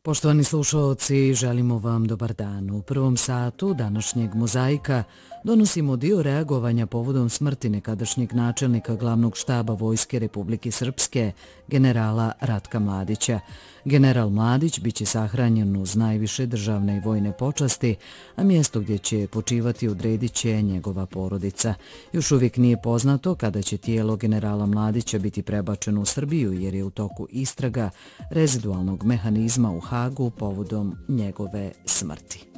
Poštovani slušaoci, želimo vam dobar dan. U prvom satu današnjeg Mozaika donosimo dio reagovanja povodom smrti nekadašnjeg načelnika glavnog štaba Vojske Republike Srpske, generala Ratka Mladića. General Mladić biće sahranjen uz najviše državne i vojne počasti, a mjesto gdje će počivati odredit će njegova porodica. Još uvijek nije poznato kada će tijelo generala Mladića biti prebačeno u Srbiju, jer je u toku istraga rezidualnog mehanizma u Hagu povodom njegove smrti.